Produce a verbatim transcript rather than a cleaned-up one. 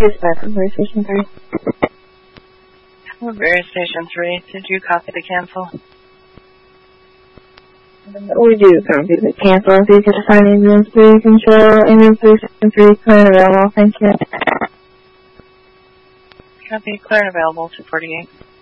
Dispatch from Bridge Station three. Bridge Station three, did you copy the cancel? We do copy the cancel. If you could assign ambulance three control, ambulance three seven three, clear and available. Thank you. Copy, clear and available, two forty-eight.